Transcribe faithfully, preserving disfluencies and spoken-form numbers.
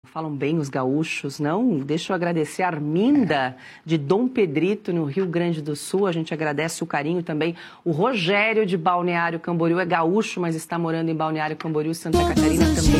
falam bem os gaúchos, não? Deixa eu agradecer a Arminda, de Dom Pedrito, no Rio Grande do Sul. A gente agradece o carinho também. O Rogério, de Balneário Camboriú, é gaúcho, mas está morando em Balneário Camboriú, Santa Catarina também.